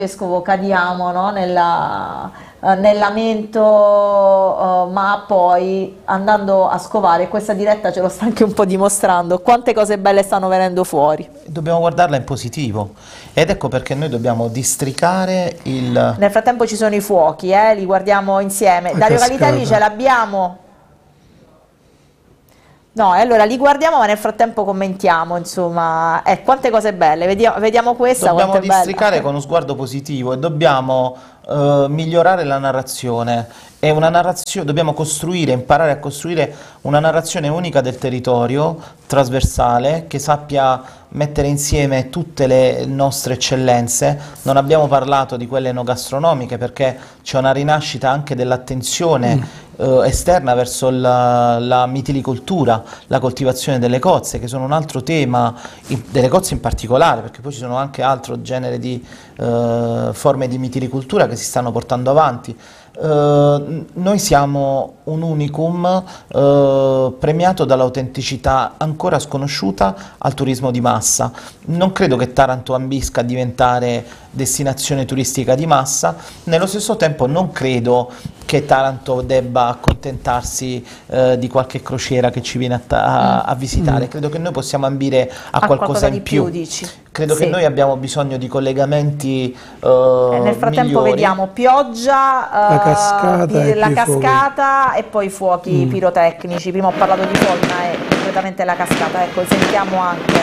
vescovo cadiamo, no, nel lamento, ma poi andando a scovare, questa diretta ce lo sta anche un po' dimostrando, quante cose belle stanno venendo fuori. Dobbiamo guardarla in positivo ed ecco perché noi dobbiamo districare il... Nel frattempo ci sono i fuochi, li guardiamo insieme. La Dario cascata. Calitelli ce l'abbiamo? No, e allora li guardiamo, ma nel frattempo commentiamo, insomma, quante cose belle, vediamo questa, Dobbiamo quanto è bella. districare con uno sguardo positivo e dobbiamo migliorare la narrazione. È una narrazione, dobbiamo costruire, imparare a costruire una narrazione unica del territorio, trasversale, che sappia mettere insieme tutte le nostre eccellenze. Non abbiamo parlato di quelle enogastronomiche perché c'è una rinascita anche dell'attenzione esterna verso la mitilicoltura, la coltivazione delle cozze, che sono un altro tema, delle cozze in particolare, perché poi ci sono anche altro genere di forme di mitilicoltura che si stanno portando avanti. Noi siamo un unicum premiato dall'autenticità ancora sconosciuta al turismo di massa. Non credo che Taranto ambisca a diventare destinazione turistica di massa, nello stesso tempo non credo che Taranto debba accontentarsi di qualche crociera che ci viene a visitare. Credo che noi possiamo ambire a qualcosa in più. Dici. Credo Sì. che noi abbiamo bisogno di collegamenti Nel frattempo migliori. vediamo pioggia, la cascata e poi fuochi pirotecnici. Prima ho parlato di fuochi, ma è completamente la cascata. Ecco, sentiamo anche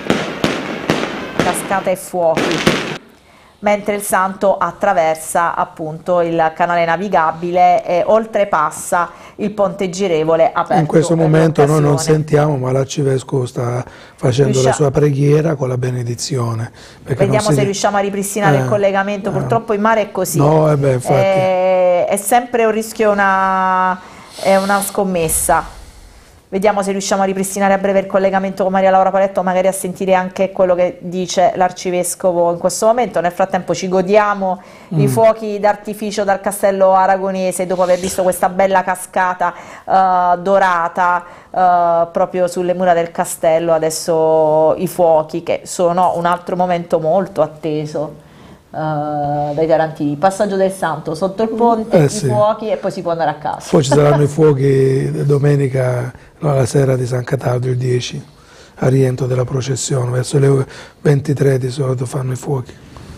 cascata e fuochi. Mentre il santo attraversa appunto il canale navigabile e oltrepassa il ponte girevole aperto. In questo momento noi non l'occasione. sentiamo, ma l'arcivescovo sta facendo la sua preghiera con la benedizione. Vediamo se riusciamo a ripristinare il collegamento, purtroppo in mare è così. No, infatti. È sempre un rischio, è una scommessa. Vediamo se riusciamo a ripristinare a breve il collegamento con Maria Laura Paletto, magari a sentire anche quello che dice l'arcivescovo in questo momento. Nel frattempo ci godiamo i fuochi d'artificio dal castello aragonese, dopo aver visto questa bella cascata dorata proprio sulle mura del castello. Adesso i fuochi, che sono un altro momento molto atteso dai tarantini. Passaggio del santo sotto il ponte, i fuochi, e poi si può andare a casa. Poi ci saranno i fuochi domenica, no, la sera di San Cataldo, il 10, a rientro della processione, verso le 23 di solito fanno i fuochi.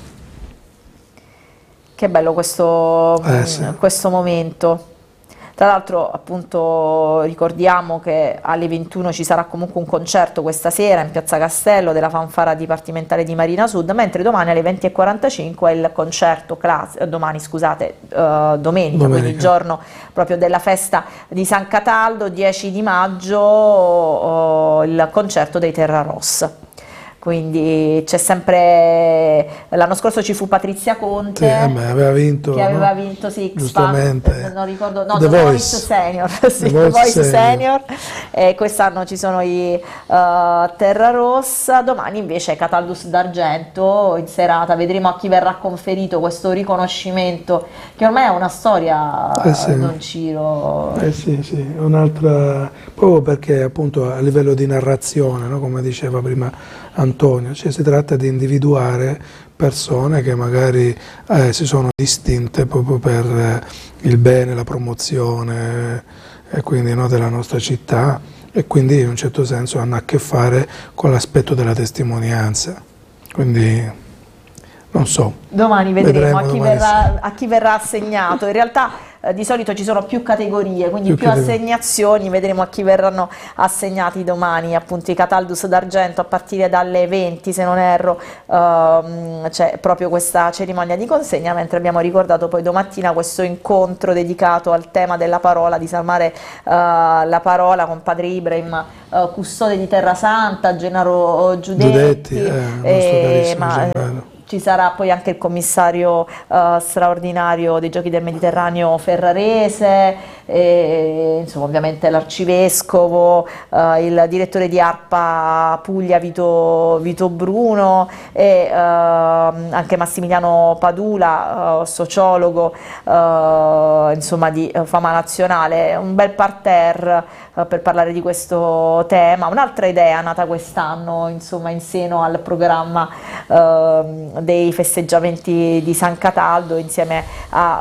Che bello questo momento. Tra l'altro, appunto, ricordiamo che alle 21 ci sarà comunque un concerto questa sera in Piazza Castello della fanfara dipartimentale di Marina Sud, mentre domani alle 20:45 è il concerto domenica, quindi il giorno proprio della festa di San Cataldo, 10 di maggio, il concerto dei Terra Rossa. Quindi c'è sempre, l'anno scorso ci fu Patrizia Conte, aveva vinto, che aveva vinto X Factor, non ricordo, no, The Voice Voice Senior, sì, The The Voice Senior. E quest'anno ci sono i Terra Rossa, domani invece Cataldus d'Argento in serata, vedremo a chi verrà conferito questo riconoscimento, che ormai è una storia, Don Ciro. Sì, un'altra, proprio perché appunto a livello di narrazione, no, come diceva prima Antonio, cioè si tratta di individuare persone che magari si sono distinte proprio per il bene, la promozione e quindi, no, della nostra città, e quindi in un certo senso hanno a che fare con l'aspetto della testimonianza. Quindi non so. Domani vedremo a chi verrà assegnato. In realtà di solito ci sono più categorie, quindi più assegnazioni, vedremo a chi verranno assegnati domani. Appunto i Cataldus d'Argento a partire dalle 20, se non erro, c'è proprio questa cerimonia di consegna, mentre abbiamo ricordato poi domattina questo incontro dedicato al tema della parola, di salmare la parola, con padre Ibrahim, custode di Terra Santa, Gennaro Giudetti, ci sarà poi anche il commissario straordinario dei Giochi del Mediterraneo Ferrarese, insomma ovviamente l'arcivescovo, il direttore di ARPA Puglia Vito Bruno, e anche Massimiliano Padula, sociologo insomma di fama nazionale. Un bel parterre per parlare di questo tema. Un'altra idea nata quest'anno, insomma, in seno al programma dei festeggiamenti di San Cataldo insieme a